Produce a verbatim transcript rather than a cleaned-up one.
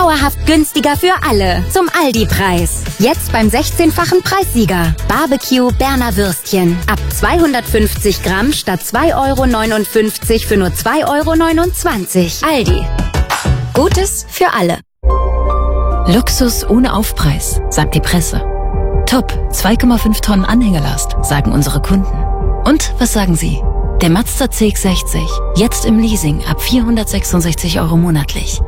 Dauerhaft günstiger für alle. Zum Aldi-Preis. Jetzt beim sechzehnfachen Preissieger. Barbecue Berner Würstchen. Ab zweihundertfünfzig Gramm statt zwei Euro neunundfünfzig für nur zwei Euro neunundzwanzig. Aldi. Gutes für alle. Luxus ohne Aufpreis, sagt die Presse. Top, zwei Komma fünf Tonnen Anhängerlast, sagen unsere Kunden. Und was sagen Sie? Der Mazda C X sechzig, jetzt im Leasing ab vierhundertsechsundsechzig Euro monatlich.